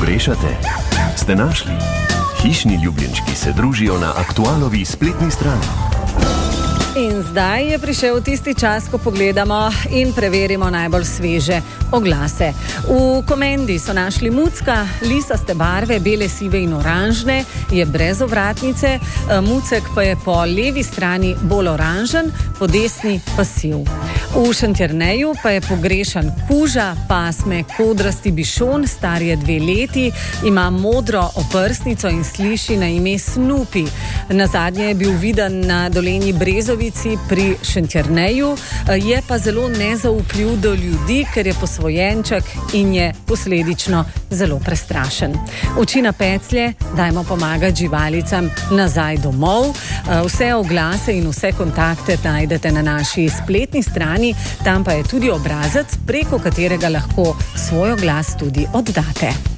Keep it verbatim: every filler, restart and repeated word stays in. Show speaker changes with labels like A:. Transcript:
A: pogrešate? Ste našli? Hišni ljubljenčki se družijo na Aktualovi spletni strani.
B: In zdaj je prišel tisti čas, ko pogledamo in preverimo najbolj sveže oglase. V komendi so našli mucka, lisaste barve, bele, sive in oranžne, je brez ovratnice, mucek pa je po levi strani bolj oranžen, po desni pa siv. V Šentjerneju pa je pogrešan kuža, pasme kodrasti bišon, star je dve leti, ima modro oprsnico in sliši na ime Snoopy. Nazadnje je bil viden na Dolenji Brezovici pri Šentjerneju, je pa zelo nezaupljiv do ljudi, ker je posvojenček in je posledično zelo prestrašen. Oči na peclje, dajmo pomagati živalicam nazaj domov. Vse oglase in vse kontakte najdete na naši spletni strani, tam pa je tudi obrazec, preko katerega lahko svoj oglas tudi oddate.